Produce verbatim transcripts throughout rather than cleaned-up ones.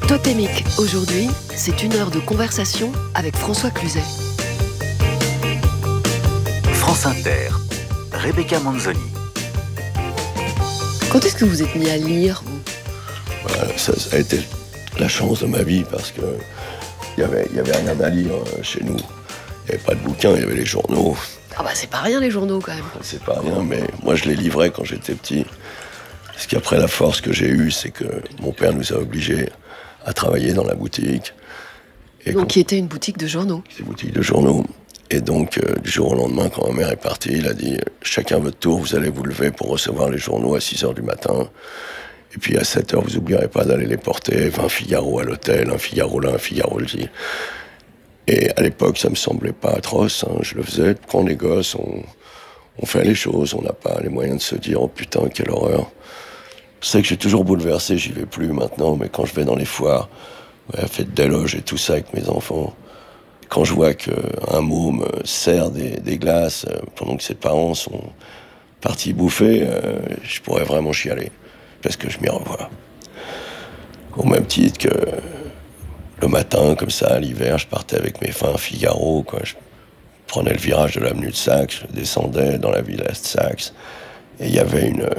Totémique, aujourd'hui, c'est une heure de conversation avec François Cluzet. France Inter, Rebecca Manzoni. Quand est-ce que vous êtes mis à lire? Voilà, ça, ça a été la chance de ma vie parce que il y avait, il y avait rien à lire chez nous. Il n'y avait pas de bouquins, il y avait les journaux. Ah bah c'est pas rien les journaux quand même. C'est pas rien, mais moi je les livrais quand j'étais petit. Parce qu'après la force que j'ai eue, c'est que mon père nous a obligés à travailler dans la boutique. Et donc qui était une boutique de journaux. C'est une boutique de journaux. Et donc euh, du jour au lendemain, quand ma mère est partie, il a dit « Chacun votre tour, vous allez vous lever pour recevoir les journaux à six heures du matin. Et puis à sept heures, vous n'oublierez pas d'aller les porter. vingt Figaro à l'hôtel, un Figaro là, un Figaro là. » Et à l'époque, ça me semblait pas atroce. Hein. Je le faisais. Quand on est gosse, on, on fait les choses. On n'a pas les moyens de se dire « Oh putain, quelle horreur !» C'est que j'ai toujours bouleversé, j'y vais plus maintenant, mais quand je vais dans les foires, ouais, fête des loges et tout ça avec mes enfants, quand je vois qu'un môme sert des, des glaces pendant que ses parents sont partis bouffer, euh, je pourrais vraiment chialer, parce que je m'y revois. Au même titre que le matin, comme ça, l'hiver, je partais avec mes fins Figaro, quoi. Je prenais le virage de l'avenue de Saxe, je descendais dans la villa de Saxe, et il y avait une...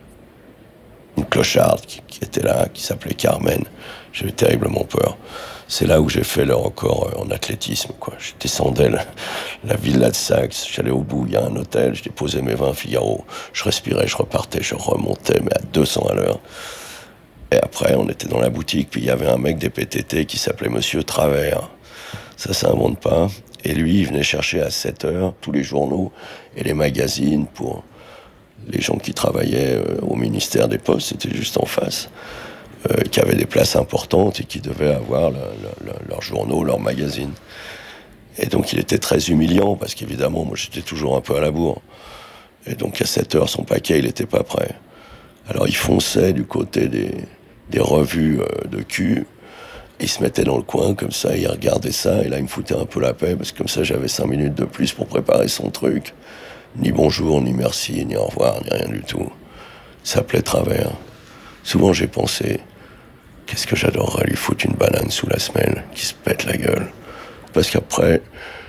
une clocharde qui, qui était là, qui s'appelait Carmen. J'avais terriblement peur. C'est là où j'ai fait le record en athlétisme, quoi. Je descendais la, la villa de Saxe, j'allais au bout, il y a un hôtel, je déposais mes vingt Figaro, je respirais, je repartais, je remontais, mais à deux cents à l'heure. Et après, on était dans la boutique, puis il y avait un mec des P T T qui s'appelait Monsieur Travers. Ça s'invente pas. Et lui, il venait chercher à sept heures tous les journaux et les magazines pour... les gens qui travaillaient euh, au ministère des Postes, c'était juste en face, euh, qui avaient des places importantes et qui devaient avoir le, le, le, leurs journaux, leurs magazines. Et donc il était très humiliant, parce qu'évidemment, moi j'étais toujours un peu à la bourre. Et donc à sept heures, son paquet, il n'était pas prêt. Alors il fonçait du côté des, des revues euh, de cul, il se mettait dans le coin, comme ça, il regardait ça, et là il me foutait un peu la paix, parce que comme ça j'avais cinq minutes de plus pour préparer son truc. Ni bonjour, ni merci, ni au revoir, ni rien du tout. Ça s'appelait Travers. Souvent j'ai pensé, qu'est-ce que j'adorerais lui foutre une banane sous la semelle, qui se pète la gueule. Parce qu'après,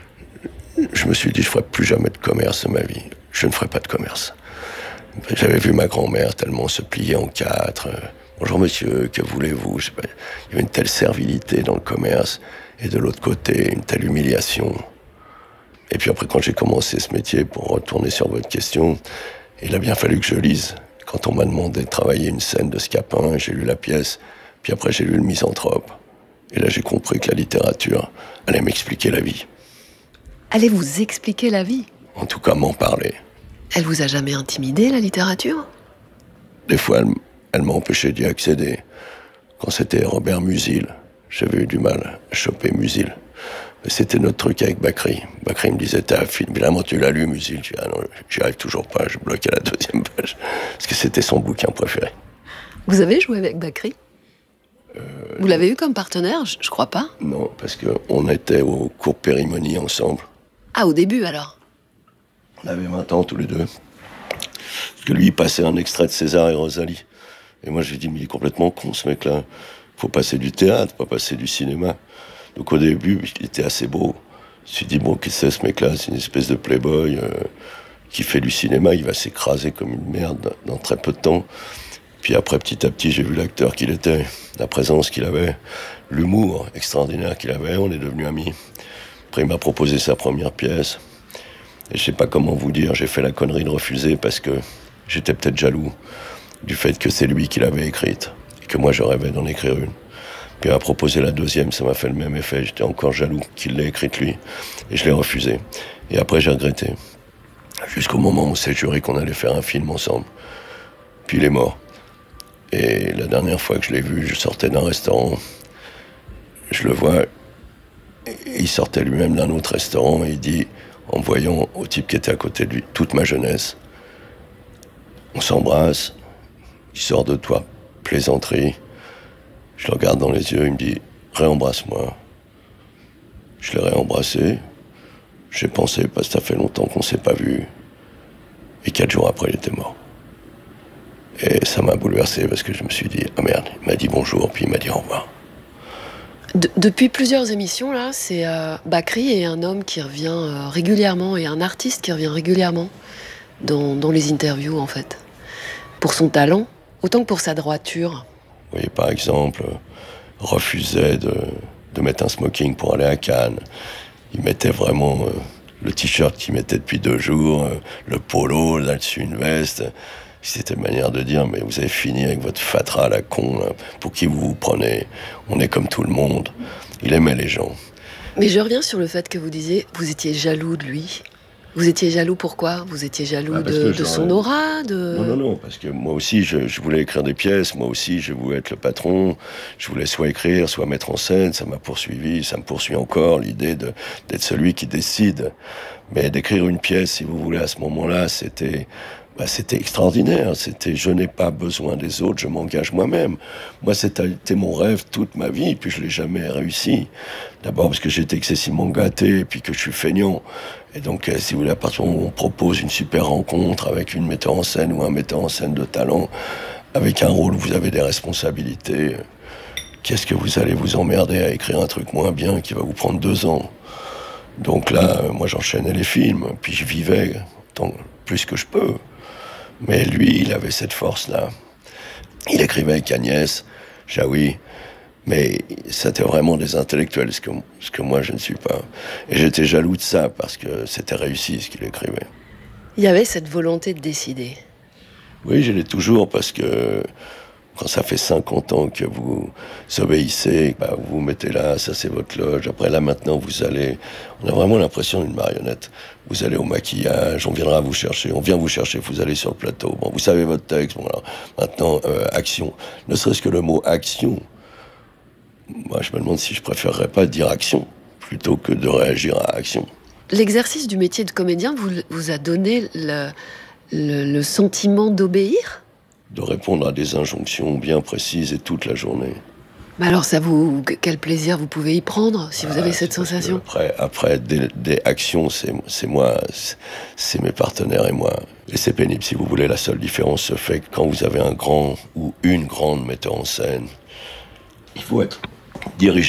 je me suis dit, je ferai plus jamais de commerce de ma vie. Je ne ferai pas de commerce. J'avais vu ma grand-mère tellement se plier en quatre. Bonjour monsieur, que voulez-vous? Je sais pas. Il y avait une telle servilité dans le commerce, et de l'autre côté, une telle humiliation. Et puis après, quand j'ai commencé ce métier, pour retourner sur votre question, il a bien fallu que je lise. Quand on m'a demandé de travailler une scène de Scapin, j'ai lu la pièce, puis après j'ai lu le Misanthrope. Et là, j'ai compris que la littérature allait m'expliquer la vie. Allez vous expliquer la vie? En tout cas, m'en parler. Elle vous a jamais intimidé, la littérature? Des fois, elle, elle m'a empêché d'y accéder. Quand c'était Robert Musil, j'avais eu du mal à choper Musil. Mais c'était notre truc avec Bacri. Bacri me disait, t'as un film, évidemment tu l'as lu, Musil. Je dis, ah non, j'y arrive toujours pas, je bloque à la deuxième page. Parce que c'était son bouquin préféré. Vous avez joué avec Bacri? euh, Vous l'avez eu comme partenaire? Je, je crois pas. Non, parce qu'on était au cours Périmonie ensemble. Ah, au début alors? On avait vingt ans tous les deux. Parce que lui, il passait un extrait de César et Rosalie. Et moi, j'ai dit, mais il est complètement con ce mec-là. Faut passer du théâtre, pas passer du cinéma. Donc au début, il était assez beau. Je me suis dit, bon, qu'est-ce que c'est ce mec-là? C'est une espèce de playboy euh, qui fait du cinéma, il va s'écraser comme une merde dans très peu de temps. Puis après, petit à petit, j'ai vu l'acteur qu'il était, la présence qu'il avait, l'humour extraordinaire qu'il avait, on est devenus amis. Après, il m'a proposé sa première pièce. Et je sais pas comment vous dire, j'ai fait la connerie de refuser parce que j'étais peut-être jaloux du fait que c'est lui qui l'avait écrite et que moi, je rêvais d'en écrire une. Puis il m'a proposé la deuxième, ça m'a fait le même effet. J'étais encore jaloux qu'il l'ait écrite lui. Et je l'ai refusé. Et après, j'ai regretté. Jusqu'au moment où on s'est juré qu'on allait faire un film ensemble. Puis il est mort. Et la dernière fois que je l'ai vu, je sortais d'un restaurant. Je le vois. Il sortait lui-même d'un autre restaurant et il dit, en voyant au type qui était à côté de lui, toute ma jeunesse, on s'embrasse, il sort de toi, plaisanterie. Je le regarde dans les yeux, il me dit « Réembrasse-moi ». Je l'ai réembrassé. J'ai pensé, parce que ça fait longtemps qu'on ne s'est pas vu. Et quatre jours après, il était mort. Et ça m'a bouleversé parce que je me suis dit « Ah merde, il m'a dit bonjour, puis il m'a dit au revoir ». De- depuis plusieurs émissions, là, c'est euh, Bakri est un homme qui revient euh, régulièrement, et un artiste qui revient régulièrement dans, dans les interviews, en fait. Pour son talent, autant que pour sa droiture. Vous voyez, par exemple, euh, refusait de, de mettre un smoking pour aller à Cannes. Il mettait vraiment euh, le t-shirt qu'il mettait depuis deux jours, euh, le polo, là-dessus une veste. C'était une manière de dire, mais vous avez fini avec votre fatras à la con, là. Pour qui vous vous prenez? On est comme tout le monde. Il aimait les gens. Mais je reviens sur le fait que vous disiez, vous étiez jaloux de lui. Vous étiez jaloux pourquoi? Vous étiez jaloux Ah, parce de, que de j'aurais- son aura de... Non, non, non, parce que moi aussi, je, je voulais écrire des pièces, moi aussi, je voulais être le patron, je voulais soit écrire, soit mettre en scène, ça m'a poursuivi, ça me poursuit encore, l'idée de, d'être celui qui décide. Mais d'écrire une pièce, si vous voulez, à ce moment-là, c'était... Bah, c'était extraordinaire, c'était je n'ai pas besoin des autres, je m'engage moi-même. Moi, c'était mon rêve toute ma vie, puis je l'ai jamais réussi. D'abord parce que j'étais excessivement gâté, et puis que je suis feignant. Et donc, euh, si vous voulez, à partir du moment où on propose une super rencontre avec une metteur en scène ou un metteur en scène de talent, avec un rôle où vous avez des responsabilités, qu'est-ce que vous allez vous emmerder à écrire un truc moins bien qui va vous prendre deux ans? Donc là, euh, moi j'enchaînais les films, puis je vivais tant plus que je peux. Mais lui, il avait cette force-là. Il écrivait avec Agnès, Jaoui, mais c'était vraiment des intellectuels, ce que, ce que moi je ne suis pas. Et j'étais jaloux de ça, parce que c'était réussi ce qu'il écrivait. Il y avait cette volonté de décider. Oui, je l'ai toujours, parce que quand ça fait cinquante ans que vous obéissez, bah, vous vous mettez là, ça c'est votre loge. Après là, maintenant, vous allez... On a vraiment l'impression d'une marionnette. Vous allez au maquillage, on viendra vous chercher, on vient vous chercher, vous allez sur le plateau. Bon, vous savez votre texte, bon, alors, maintenant, euh, action. Ne serait-ce que le mot action, moi je me demande si je préférerais pas dire action, plutôt que de réagir à action. L'exercice du métier de comédien vous, vous a donné le, le, le sentiment d'obéir? De répondre à des injonctions bien précises et toute la journée. Mais alors, ça vous, quel plaisir vous pouvez y prendre, si vous Ah, avez cette c'est parce que sensation? Après, après des, des actions, c'est, c'est moi, c'est, c'est mes partenaires et moi. Et c'est pénible, si vous voulez. La seule différence se fait que quand vous avez un grand ou une grande metteur en scène, il faut être dirigé